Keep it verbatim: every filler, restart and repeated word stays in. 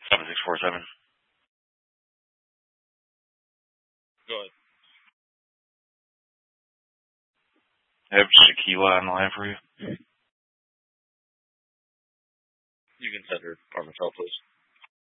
seven six four seven. Go ahead. I have Shaquila on the line for you. You can send her Armatel, please.